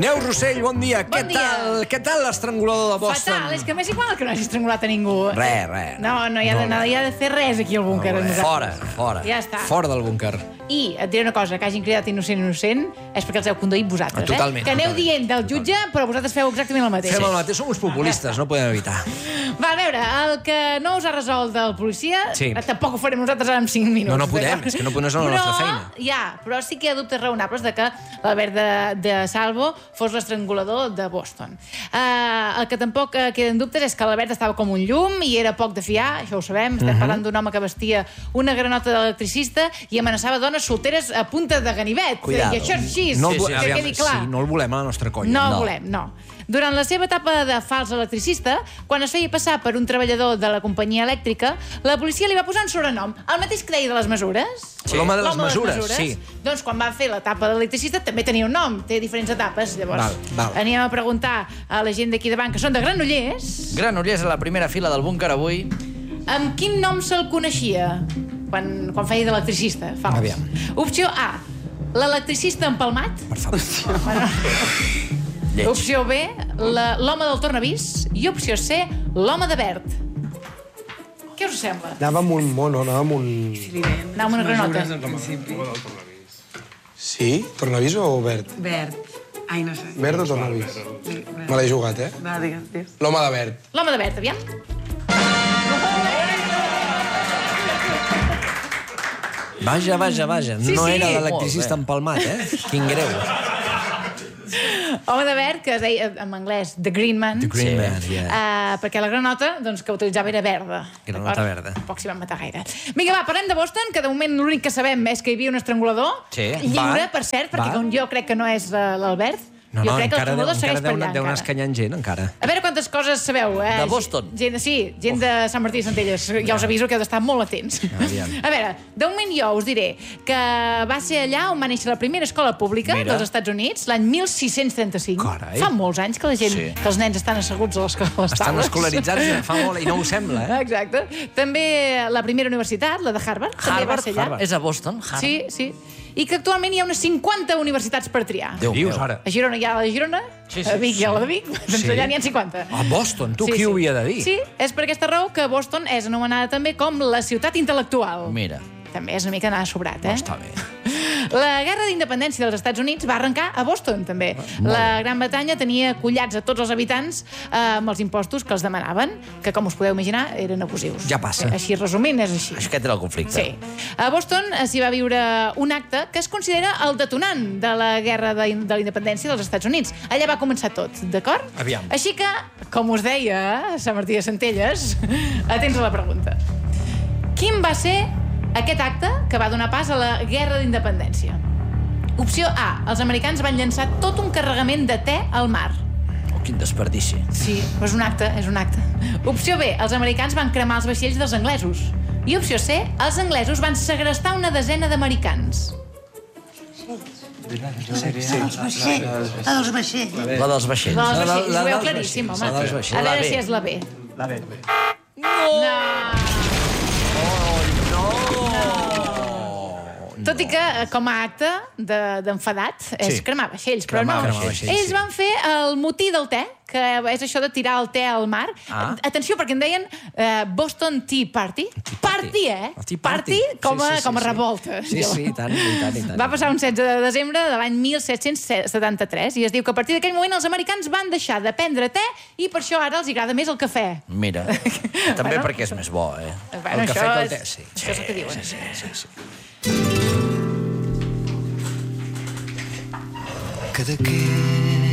Neus Rossell, bon dia. Bon dia. Què tal l'estrangulador de Boston? Fatal, és que m'és igual que no hagi estrangulat a ningú. Res. No hi ha de fer res aquí al búnquer. Fora. Ja està. Fora del búnquer. I et diré una cosa, que hagin cridat innocent és perquè els heu conduït vosaltres, Totalment. Que aneu dient del jutge, però vosaltres feu exactament el mateix. Fem el mateix, som uns populistes, no podem evitar. Va, a veure, el que no us ha resolt el policia, Sí. Tampoc ho farem nosaltres ara en 5 minuts. No podem, és que no és la nostra feina. Però sí que hi ha dubtes raonables de que l'Albert de Salvo fos l'estrangulador de Boston. El que tampoc queda en dubtes és que l'Albert estava com un llum i era poc de fiar, això ho sabem. Estem parlant d'un home que vestia una granota d'electricista i amenaçava dones solteres a punta de ganivet. Cuidado. I això és així, que quedi clar. Sí, no el volem a la nostra colla. No el volem, no. Durant la seva etapa de fals electricista, quan es feia passar per un treballador de la companyia elèctrica, la policia li va posar un sobrenom. El mateix que deia de les mesures. Sí. L'home de les mesures, sí. Doncs quan va fer l'etapa d'electricista també tenia un nom, té diferents etapes. Llavors, Val. aníem a preguntar a la gent d'aquí davant, que són de Granollers, Granollers a la primera fila del búnquer avui. amb quin nom se'l coneixia quan feia d'electricista? Fals. Aviam. Opció A, l'electricista empalmat. Per favor. Lleig. Opció B, l'home del tornavís. I opció C, l'home de verd. Què us sembla? Anava amb un mono, anava amb un... Anar amb una granota. Sí? Tornavís o verd? Verd. Ai, no sé. Verd o tornavís? Me l'he jugat, eh? Va, digues. L'home de verd. L'home de verd, aviam. Vaja. Sí, No sí. era l'electricista empalmat, Quin greu. Home de verd, que es deia en anglès The Green Man. The Green Man, yeah. Perquè la granota doncs, que utilitzava era verda. Granota D'acord? verda. Tampoc s'hi van matar gaire. Vinga, va, parlem de Boston, que de moment l'únic que sabem és que hi havia un estrangulador. Sí. Lliure, Va. per cert, perquè Va. com jo crec que no és l'Albert. No, jo crec que encara l'estrangulador segueix per allà. deu anar escanyant gent, encara. A veure quantes coses sabeu, De Boston. Gent de Sant Martí de Centelles. Ja us aviso que heu d'estar molt atents. Aviam. A veure, de moment jo us diré que va ser allà on va néixer la primera escola pública dels Estats Units, l'any 1635. Carai. Fa molts anys que la gent, que els nens estan asseguts a les taules. Estan escolaritzats fa molt i no ho sembla, Exacte. També la primera universitat, la de Harvard, també va ser allà. És a Boston. Sí. I que actualment hi ha unes 50 universitats per triar. Déu dius, ara. A Girona hi ha la de Girona, a Vic hi ha la de Vic, doncs allà n'hi ha 50. A Boston, tu qui ho havia de dir? Sí, és per aquesta raó que Boston és anomenada també com la ciutat intel·lectual. Mira. També és una mica anar sobrat, Està bé. La guerra d'independència dels Estats Units va arrencar a Boston, també. La Gran Bretanya tenia collats a tots els habitants amb els impostos que els demanaven, que, com us podeu imaginar, eren abusius. Ja passa. Així, resumint, és així. Aquest era el conflicte. Sí. A Boston s'hi va viure un acte que es considera el detonant de la guerra de la independència dels Estats Units. Allà va començar tot, d'acord? Aviam. Així que, com us deia, Sant Martí de Centelles, atents a la pregunta. Quin va ser aquest acte que va donar pas a la guerra d'independència? Opció A. Els americans van llançar tot un carregament de te al mar. Oh, quin desperdici. Sí, però és un acte. Opció B. Els americans van cremar els vaixells dels anglesos. I opció C. Els anglesos van segrestar una desena d'americans. La dels vaixells. La dels vaixells. La dels vaixells, la ho veu dels claríssim, home. vaixells, la dels vaixells. A La veure B. si és la B. La B. No. Tot i que, com a acte d'enfadat, és cremar vaixells, però no. Cremar vaixells, Ells sí. van fer el motí del te, que és això de tirar el te al mar. Atenció, perquè en deien Boston Tea Party. Party, El Tea Party. Com a Sí. revolta. Sí, i tant. Va passar un 16 de desembre de l'any 1773 i es diu que a partir d'aquell moment els americans van deixar de prendre te i per això ara els agrada més el cafè. Mira. També Bueno. perquè és més bo, El cafè que el te, sí. Això és el que diuen. Sí. Cada que